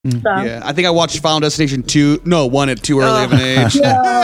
So. Yeah, I think I watched Final Destination 2. No, 1 at too early of an age.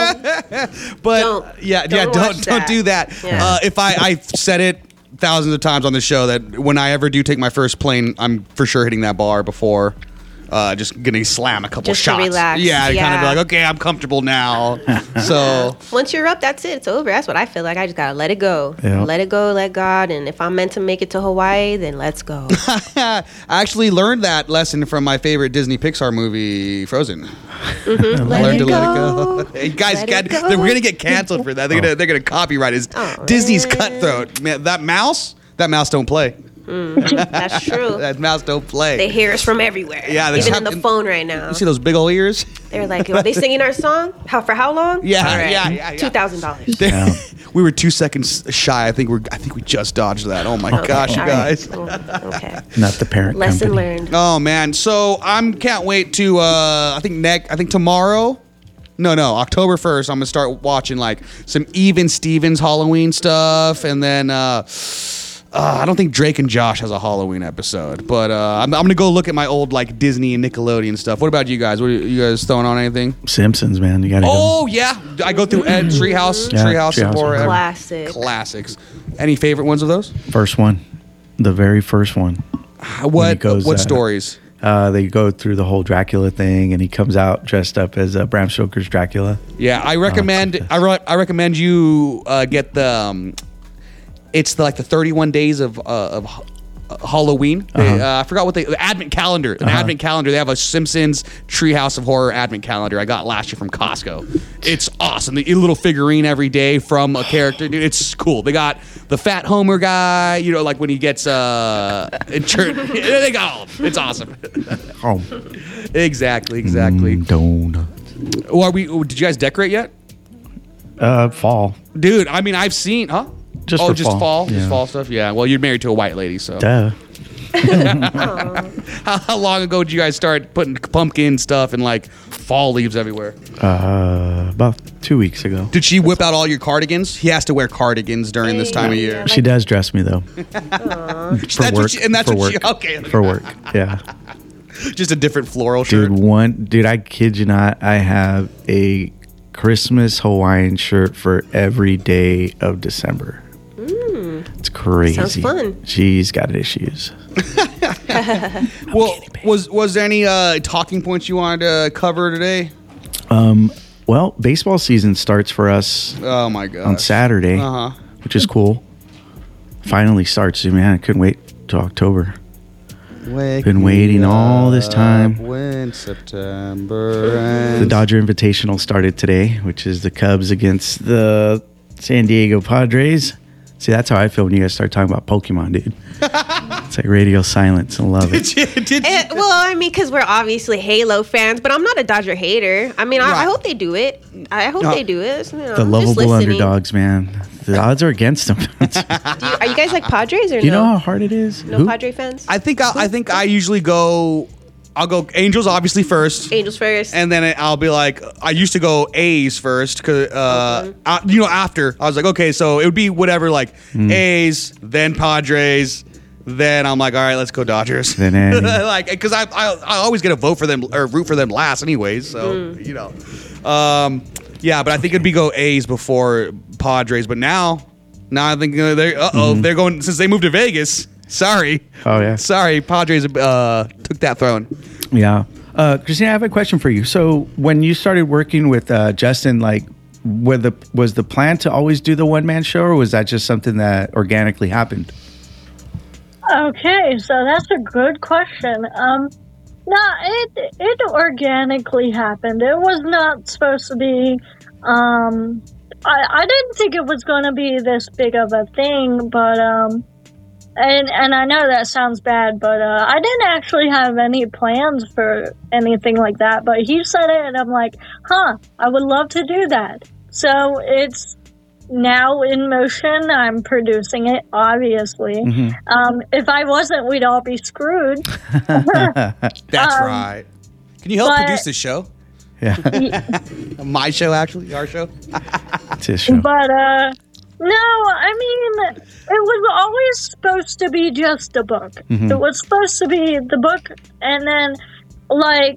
But don't do that. Yeah. If I've said it thousands of times on the show that when I ever do take my first plane, I'm for sure hitting that bar before. Just gonna slam a couple Just to shots. relax. Yeah, kind of Yeah. be like, okay, I'm comfortable now. So Once you're up, that's it. It's over. That's what I feel like. I just gotta let it go. Yeah. Let it go, let God. And if I'm meant to make it to Hawaii, then let's go. I actually learned that lesson from my favorite Disney Pixar movie, Frozen. Let Learn it to let it go. go. Hey, guys, Let it go. we're gonna get canceled for that. They're gonna copyright it. Disney's man. cutthroat. Man, that mouse don't play. That's true. That mouse don't play. They hear us from everywhere. Yeah, they even have- in the phone right now. You see those big old ears? They're like, are they singing our song? For how long? Yeah, All right. yeah. $2,000. We were 2 seconds shy. I think we just dodged that. Oh my gosh, you All right. guys. Okay. Not the parent Lesson company. learned. Oh man, so can't wait to I think tomorrow. No, October 1st, I'm gonna start watching like some Even Stevens Halloween stuff, and then I don't think Drake and Josh has a Halloween episode, but I'm gonna go look at my old like Disney and Nickelodeon stuff. What about you guys? What are you guys throwing on anything? Simpsons, man. You got to go. Oh yeah, I go through Treehouse, Yeah, Treehouse of Treehouse. Horror, Classic. classics. Any favorite ones of those? First one. The very first one. What goes, stories? They go through the whole Dracula thing, and he comes out dressed up as Bram Stoker's Dracula. Yeah, I recommend. I recommend you get the. It's the 31 days of Halloween. I forgot what the Advent calendar. An Advent calendar. They have a Simpsons Treehouse of Horror Advent calendar. I got last year from Costco. It's awesome. The little figurine every day from a character. Dude, it's cool. They got the Fat Homer guy. You know, like when he gets in church. They got all of them. It's awesome. Oh, Exactly. donuts. Well, did you guys decorate yet? Fall. Dude, I mean, I've seen, huh? Just oh, for just fall. fall, Yeah. just fall stuff. Yeah. Well, you're married to a white lady, so. Duh. How long ago did you guys start putting pumpkin stuff and like fall leaves everywhere? About 2 weeks ago. Did she whip out all your cardigans? He has to wear cardigans during this time of year. She does dress me though. For That's work. what she, and that's for what work. she. Okay. For work. Yeah. Just a different floral shirt. Dude, I kid you not, I have a Christmas Hawaiian shirt for every day of December. It's crazy. Sounds fun. She's got issues. Well, was there any talking points you wanted to cover today? Well, baseball season starts for us Oh my god. on Saturday, which is cool. Finally starts. Man, I couldn't wait till October. Been waiting all this time. When September ends. The Dodger Invitational started today, which is the Cubs against the San Diego Padres. See, that's how I feel when you guys start talking about Pokemon, dude. It's like radio silence. I love it. Well, I mean, because we're obviously Halo fans, but I'm not a Dodger hater. I mean, I Right. hope they do it. I hope they do it. You know, The I'm just lovable listening. underdogs, man. The odds are against them. Are you guys like Padres or Do you no? know how hard it is? No Who? Padre fans? I think I usually go. I'll go Angels obviously first. Angels first. And then I'll be like, I used to go A's first, cause after I was like, okay, so it would be whatever, like A's, then Padres, then I'm like, all right, let's go Dodgers. Then Annie. like, because I always get a vote for them or root for them last, anyways. So you know, yeah, but I think it'd be go A's before Padres. But now I think they're going since they moved to Vegas. Sorry. Oh, yeah. Sorry, Padres took that throne. Yeah. Christina, I have a question for you. So when you started working with Justin, like, was the plan to always do the one-man show, or was that just something that organically happened? Okay, so that's a good question. No, it organically happened. It was not supposed to be. I didn't think it was going to be this big of a thing, but and I know that sounds bad, but I didn't actually have any plans for anything like that. But he said it, and I'm like, I would love to do that. So it's now in motion. I'm producing it, obviously. If I wasn't, we'd all be screwed. That's right. Can you help but- produce this show? Yeah. My show, actually, our show. It's his show. But no, I mean, it was always supposed to be just a book. It was supposed to be the book, and then like